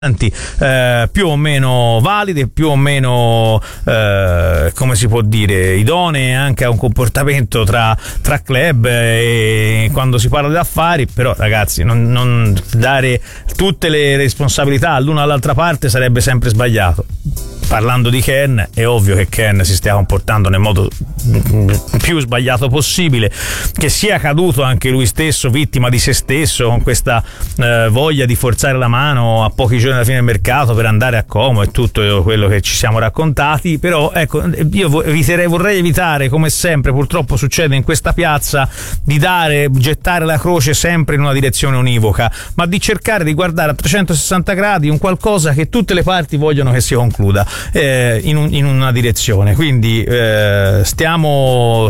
più o meno valide, più o meno come si può dire, idonee anche a un comportamento tra club, e quando si parla di affari. Però ragazzi, non dare tutte le responsabilità all'una o all'altra parte sarebbe sempre sbagliato. Parlando di Ken, è ovvio che Ken si stia comportando nel modo più sbagliato possibile, che sia caduto anche lui stesso, vittima di se stesso, con questa voglia di forzare la mano a pochi giorni alla fine del mercato per andare a Como e tutto quello che ci siamo raccontati. Però ecco, io vorrei evitare, come sempre purtroppo succede in questa piazza, di gettare la croce sempre in una direzione univoca, ma di cercare di guardare a 360 gradi un qualcosa che tutte le parti vogliono che si concluda in una direzione. Quindi stiamo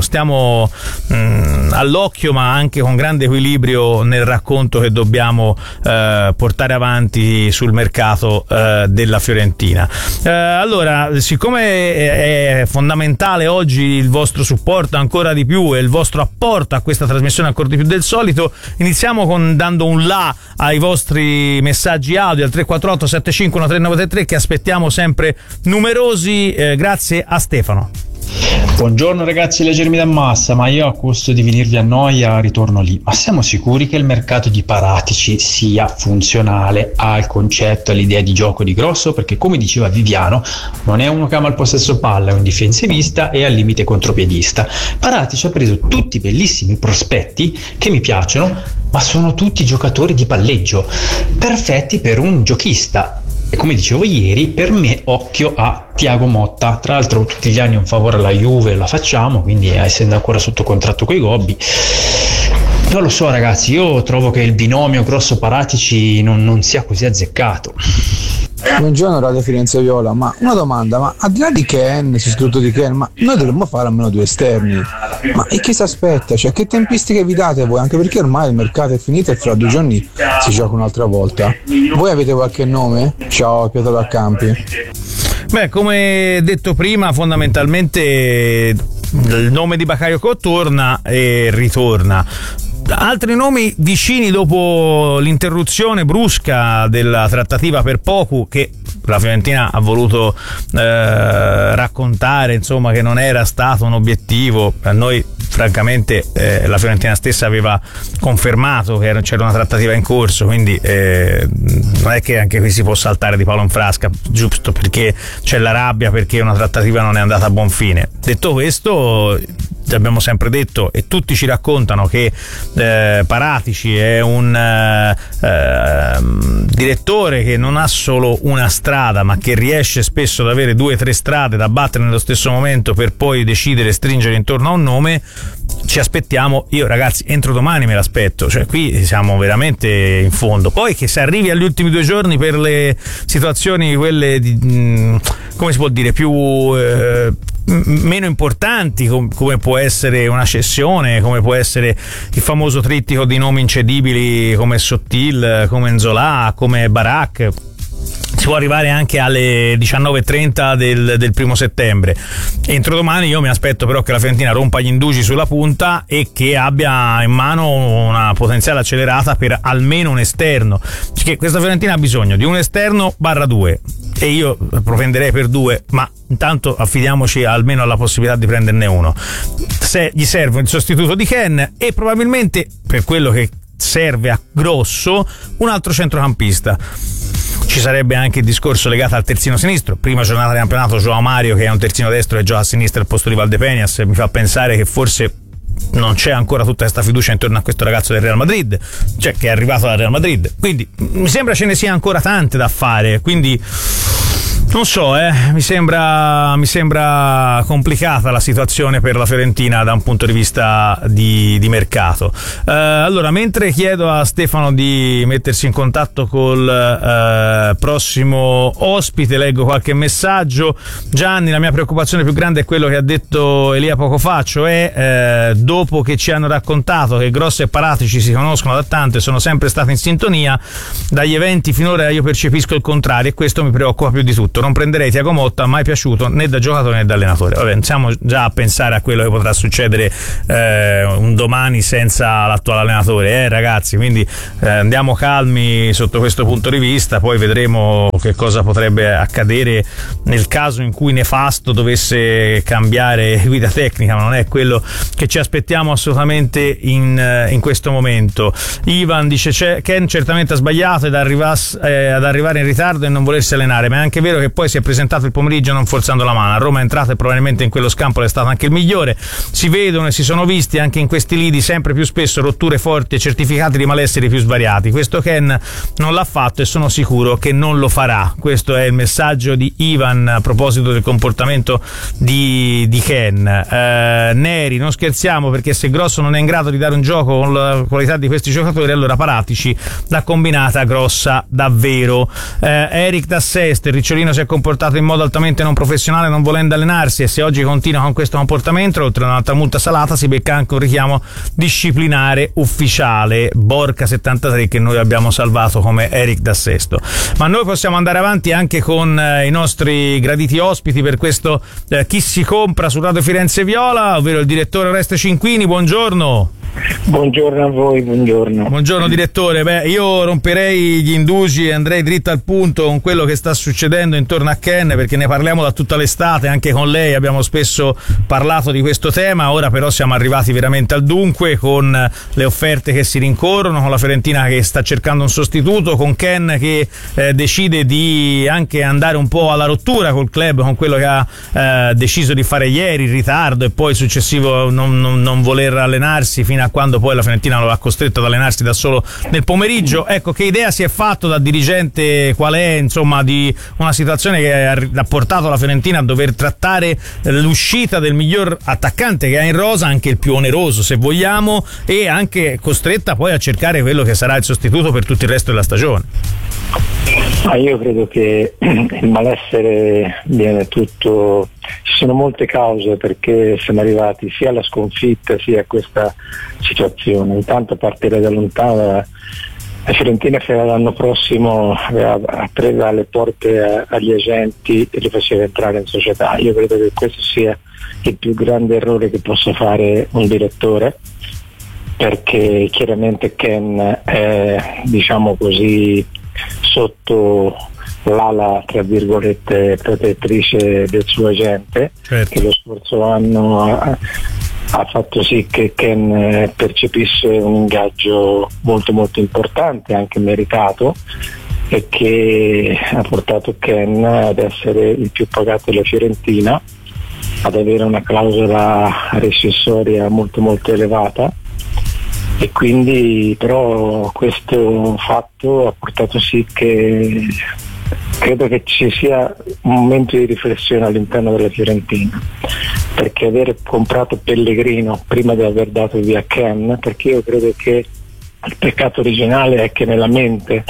all'occhio, ma anche con grande equilibrio nel racconto che dobbiamo portare avanti sul mercato della Fiorentina. Allora, siccome è fondamentale oggi il vostro supporto ancora di più e il vostro apporto a questa trasmissione ancora di più del solito, iniziamo dando un là ai vostri messaggi audio al 348 75 13933, che aspettiamo sempre numerosi. Grazie a Stefano. Buongiorno ragazzi, leggermi da Massa, ma io a costo di venirvi a noia ritorno lì. Ma siamo sicuri che il mercato di Paratici sia funzionale al concetto, all'idea di gioco di Grosso? Perché, come diceva Viviano, non è uno che ama il possesso palla, è un difensivista e al limite contropiedista. Paratici ha preso tutti bellissimi prospetti che mi piacciono, ma sono tutti giocatori di palleggio, perfetti per un giochista. E come dicevo ieri, per me occhio a Thiago Motta. Tra l'altro tutti gli anni un favore alla Juve la facciamo, quindi essendo ancora sotto contratto coi Gobbi, non lo so ragazzi, io trovo che il binomio Grosso Paratici non sia così azzeccato. Buongiorno Radio Firenze Viola, ma una domanda, ma al di là di Ken, sostituto di Ken, ma noi dovremmo fare almeno 2 esterni, ma e chi si aspetta? Cioè, che tempistiche vi date voi? Anche perché ormai il mercato è finito e fra 2 giorni si gioca un'altra volta. Voi avete qualche nome? Ciao, Pietro da Campi. Beh, come detto prima, fondamentalmente il nome di Bakayoko torna e ritorna. Altri nomi vicini dopo l'interruzione brusca della trattativa per Poku, che la Fiorentina ha voluto raccontare, insomma, che non era stato un obiettivo. A noi francamente la Fiorentina stessa aveva confermato che c'era una trattativa in corso, quindi non è che anche qui si può saltare di palo in frasca giusto perché c'è la rabbia perché una trattativa non è andata a buon fine. Detto questo, abbiamo sempre detto e tutti ci raccontano che Paratici è un direttore che non ha solo una strada, ma che riesce spesso ad avere 2 o 3 strade da battere nello stesso momento per poi decidere, stringere intorno a un nome. Ci aspettiamo, io ragazzi entro domani me l'aspetto, cioè qui siamo veramente in fondo. Poi che se arrivi agli ultimi 2 giorni per le situazioni quelle di, come si può dire, più meno importanti, come può essere una cessione, come può essere il famoso trittico di nomi incedibili come Sottil, come Nzola, come Barak, si può arrivare anche alle 19:30 del 1 settembre. Entro domani io mi aspetto però che la Fiorentina rompa gli indugi sulla punta e che abbia in mano una potenziale accelerata per almeno un esterno, perché questa Fiorentina ha bisogno di un esterno /2 e io propenderei per 2, ma intanto affidiamoci almeno alla possibilità di prenderne uno. Se gli serve il sostituto di Ken e probabilmente, per quello che serve a Grosso, un altro centrocampista. Ci sarebbe anche il discorso legato al terzino sinistro. Prima giornata di campionato, Joao Mario, che è un terzino destro e gioca a sinistra al posto di Valdepenias, mi fa pensare che forse non c'è ancora tutta questa fiducia intorno a questo ragazzo del Real Madrid, cioè che è arrivato dal Real Madrid, quindi mi sembra ce ne sia ancora tante da fare, quindi non so, mi sembra complicata la situazione per la Fiorentina da un punto di vista di mercato. Allora, mentre chiedo a Stefano di mettersi in contatto col prossimo ospite, leggo qualche messaggio. Gianni, la mia preoccupazione più grande è quello che ha detto Elia poco fa, cioè dopo che ci hanno raccontato che Grosso e Paratici si conoscono da tanto e sono sempre stati in sintonia, dagli eventi finora io percepisco il contrario e questo mi preoccupa più di tutto. non prenderei Thiago Motta, mai piaciuto né da giocatore né da allenatore. Vabbè, iniziamo già a pensare a quello che potrà succedere un domani senza l'attuale allenatore, ragazzi, quindi andiamo calmi sotto questo punto di vista, poi vedremo che cosa potrebbe accadere nel caso in cui nefasto dovesse cambiare guida tecnica, ma non è quello che ci aspettiamo assolutamente in questo momento. Ivan dice: Ken certamente ha sbagliato ad arrivare in ritardo e non volersi allenare, ma è anche vero che poi si è presentato il pomeriggio non forzando la mano. A Roma è entrato e probabilmente in quello scampo è stato anche il migliore. Si vedono e si sono visti anche in questi lidi sempre più spesso rotture forti e certificati di malessere più svariati. Questo Ken non l'ha fatto e sono sicuro che non lo farà. Questo è il messaggio di Ivan a proposito del comportamento di Ken. Neri, non scherziamo, perché se Grosso non è in grado di dare un gioco con la qualità di questi giocatori, allora Paratici l'ha combinata grossa davvero. Eric da Sesto: il Ricciolino si è comportato in modo altamente non professionale non volendo allenarsi, e se oggi continua con questo comportamento, oltre a un'altra multa salata, si becca anche un richiamo disciplinare ufficiale. Borca 73, che noi abbiamo salvato come Eric da Sesto. Ma noi possiamo andare avanti anche con i nostri graditi ospiti per questo Chi si compra su Radio Firenze Viola, ovvero il direttore Oreste Cinquini. Buongiorno. Buongiorno a voi, buongiorno. Buongiorno direttore. Io romperei gli indugi e andrei dritto al punto con quello che sta succedendo intorno a Ken, perché ne parliamo da tutta l'estate, anche con lei abbiamo spesso parlato di questo tema. Ora però siamo arrivati veramente al dunque, con le offerte che si rincorrono, con la Fiorentina che sta cercando un sostituto, con Ken che decide di anche andare un po' alla rottura col club, con quello che ha deciso di fare ieri, il ritardo e poi successivo non voler allenarsi fino a quando poi la Fiorentina lo ha costretto ad allenarsi da solo nel pomeriggio. Ecco, che idea si è fatto da dirigente, qual è insomma di una situazione che ha portato la Fiorentina a dover trattare l'uscita del miglior attaccante che ha in rosa, anche il più oneroso se vogliamo, e anche costretta poi a cercare quello che sarà il sostituto per tutto il resto della stagione? Io credo che il malessere viene tutto, ci sono molte cause perché siamo arrivati sia alla sconfitta sia a questa situazione. Intanto partire da lontano, la Fiorentina fino all'anno prossimo aveva preso alle porte agli agenti e li faceva entrare in società. Io credo che questo sia il più grande errore che possa fare un direttore, perché chiaramente Ken è, diciamo così, sotto l'ala tra virgolette protettrice del suo agente, certo, che lo scorso anno ha fatto sì che Ken percepisse un ingaggio molto molto importante, anche meritato, e che ha portato Ken ad essere il più pagato della Fiorentina, ad avere una clausola rescissoria molto molto elevata. E quindi però questo fatto ha portato sì che credo che ci sia un momento di riflessione all'interno della Fiorentina, perché aver comprato Pellegrino prima di aver dato via Ken, perché io credo che il peccato originale è che nella mente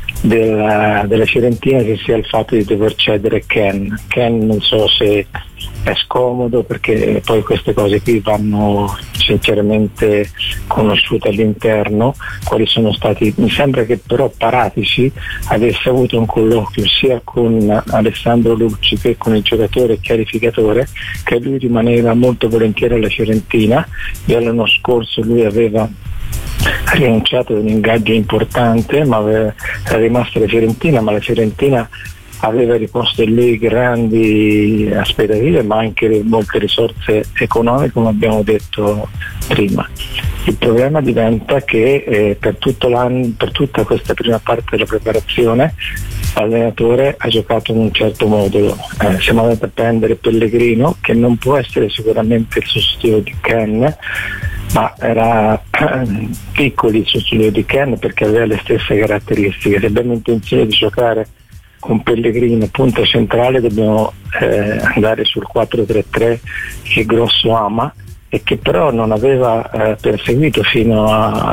della Fiorentina ci sia il fatto di dover cedere Ken. Non so se è scomodo, perché poi queste cose qui vanno sinceramente conosciute all'interno, quali sono stati. Mi sembra che però Paratici avesse avuto un colloquio sia con Alessandro Lucci che con il giocatore chiarificatore, che lui rimaneva molto volentieri alla Fiorentina, e l'anno scorso lui aveva rinunciato ad un ingaggio importante, ma era rimasta la Fiorentina, ma la Fiorentina aveva riposto in lui grandi aspettative, ma anche molte risorse economiche, come abbiamo detto prima. Il problema diventa che per tutto l'anno, per tutta questa prima parte della preparazione, l'allenatore ha giocato in un certo modo. Siamo andati a prendere Pellegrino, che non può essere sicuramente il sostituto di Ken, ma era piccolo il sostituto di Ken perché aveva le stesse caratteristiche. Se abbiamo intenzione di giocare con Pellegrino punta centrale, dobbiamo andare sul 4-3-3 che Grosso ama e che però non aveva perseguito fino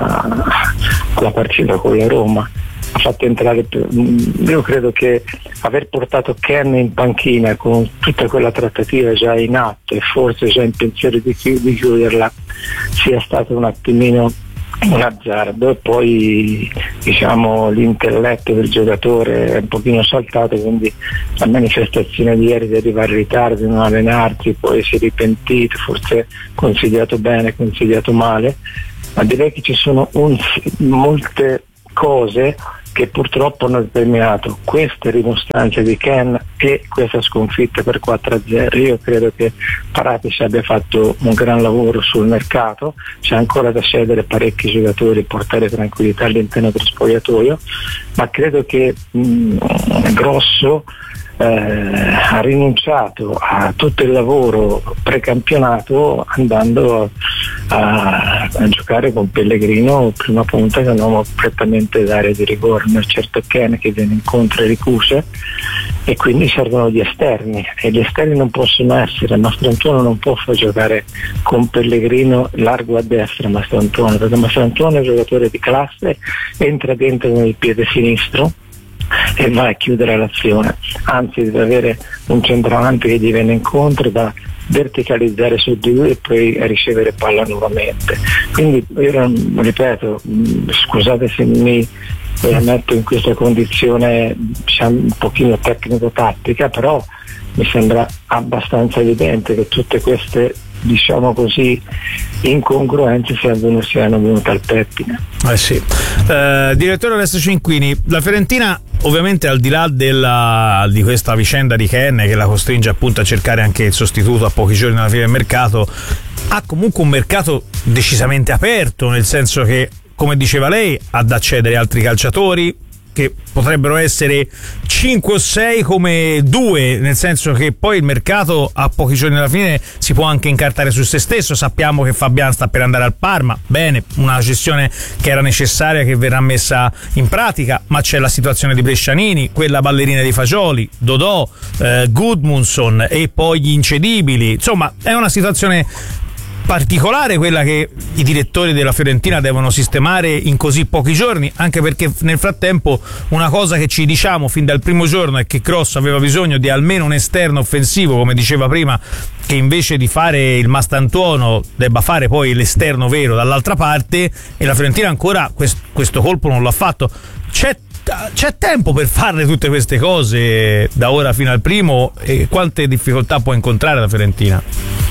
alla partita con la Roma. Ha fatto entrare, io credo che aver portato Ken in panchina con tutta quella trattativa già in atto e forse già in pensiero di chiuderla sia stato un attimino un azzardo, e poi diciamo l'intelletto del giocatore è un pochino saltato, quindi la manifestazione di ieri di arrivare in ritardo, non allenarsi, poi si è ripentito, forse consigliato bene, consigliato male, ma direi che ci sono molte cose che purtroppo hanno determinato queste rimostranze di Ken e questa sconfitta per 4-0. Io credo che Paratici abbia fatto un gran lavoro sul mercato, c'è ancora da cedere parecchi giocatori e portare tranquillità all'interno del spogliatoio, ma credo che Grosso ha rinunciato a tutto il lavoro precampionato andando a giocare con Pellegrino prima punta, che è un uomo prettamente d'area di rigore, non certo Ken che viene incontro e ricuse, e quindi servono gli esterni, e gli esterni non possono essere Mastrantuono, non può far giocare con Pellegrino largo a destra Mastrantuono, perché Mastrantuono è un giocatore di classe, entra dentro con il piede sinistro e va a chiudere l'azione, anzi deve avere un centravanti che gli viene incontro da verticalizzare su di lui e poi a ricevere palla nuovamente. Quindi io ripeto, scusate se mi metto in questa condizione, diciamo, un pochino tecnico-tattica, però mi sembra abbastanza evidente che tutte queste, diciamo così, incongruenze siano venute al pettine. Sì. Direttore Alessio Cinquini, la Fiorentina ovviamente, al di là di questa vicenda di Ken che la costringe appunto a cercare anche il sostituto a pochi giorni dalla fine del mercato, ha comunque un mercato decisamente aperto, nel senso che, come diceva lei, ha da cedere altri calciatori che potrebbero essere 5 o 6 come 2, nel senso che poi il mercato a pochi giorni dalla fine si può anche incartare su se stesso. Sappiamo che Fabian sta per andare al Parma, bene, una gestione che era necessaria, che verrà messa in pratica, ma c'è la situazione di Brescianini, quella ballerina di Fagioli, Dodò, Gudmundsson e poi gli incedibili. Insomma, è una situazione particolare quella che i direttori della Fiorentina devono sistemare in così pochi giorni, anche perché nel frattempo una cosa che ci diciamo fin dal primo giorno è che Grosso aveva bisogno di almeno un esterno offensivo, come diceva prima, che invece di fare il Mastrantuono debba fare poi l'esterno vero dall'altra parte, e la Fiorentina ancora questo colpo non l'ha fatto. C'è tempo per farle tutte queste cose da ora fino al primo, e quante difficoltà può incontrare la Fiorentina?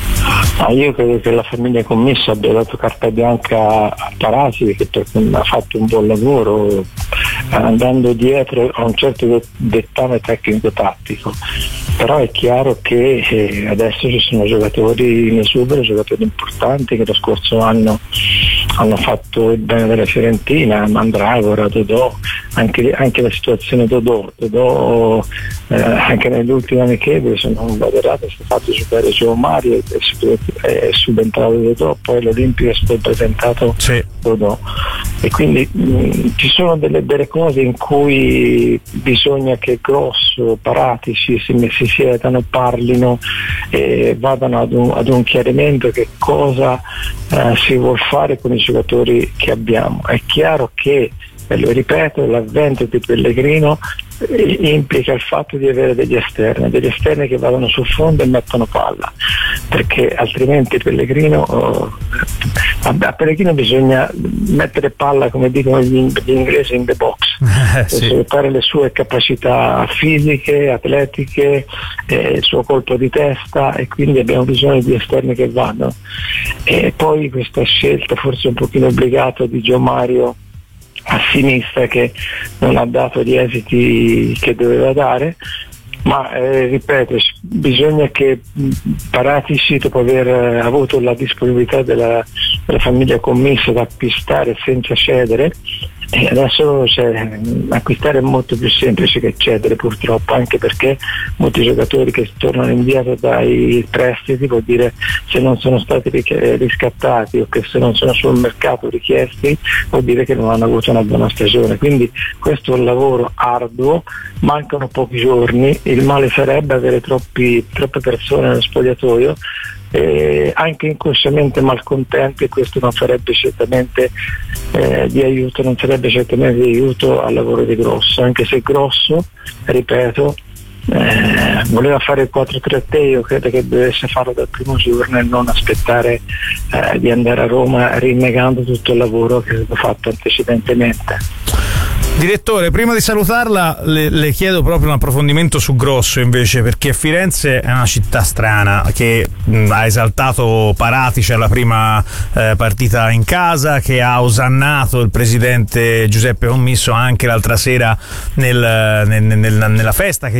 Io credo che la famiglia commessa abbia dato carta bianca a Paratici, che ha fatto un buon lavoro andando dietro a un certo dettame tecnico-tattico, però è chiaro che adesso ci sono giocatori in esubero, giocatori importanti che lo scorso anno hanno fatto il bene della Fiorentina, Mandragora, Dodò, anche la situazione Dodò anche negli ultimi amichevoli, se non vado errato, è stato giocare Gio Mario e è subentrato Dodò, poi l'Olimpico è presentato Dodò, e quindi ci sono delle cose in cui bisogna che Grosso, Paratici si siedano, parlino e vadano ad un chiarimento che cosa si vuol fare con i giocatori che abbiamo. È chiaro che, e lo ripeto, l'avvento di Pellegrino implica il fatto di avere degli esterni che vadano sul fondo e mettono palla, perché altrimenti a Pellegrino bisogna mettere palla, come dicono gli inglesi, in the box, sfruttare le sue capacità fisiche, atletiche, il suo colpo di testa, e quindi abbiamo bisogno di esterni che vanno. E poi questa scelta forse un pochino obbligata di Gio Mario a sinistra, che non ha dato gli esiti che doveva dare, ma ripeto, bisogna che Paratici, dopo aver avuto la disponibilità della famiglia commessa da acquistare senza cedere, e adesso acquistare è molto più semplice che cedere, purtroppo, anche perché molti giocatori che tornano indietro dai prestiti, vuol dire, se non sono stati riscattati o che se non sono sul mercato richiesti, vuol dire che non hanno avuto una buona stagione. Quindi questo è un lavoro arduo, mancano pochi giorni, il male sarebbe avere troppe persone nello spogliatoio, anche inconsciamente malcontenti, e questo non sarebbe certamente di aiuto al lavoro di Grosso, anche se Grosso, ripeto, voleva fare il 4-3-3, io credo che dovesse farlo dal primo giorno e non aspettare di andare a Roma rinnegando tutto il lavoro che è stato fatto antecedentemente. Direttore, prima di salutarla le chiedo proprio un approfondimento su Grosso invece, perché Firenze è una città strana che ha esaltato Paratici alla prima partita in casa, che ha osannato il presidente Giuseppe Commisso anche l'altra sera nella festa che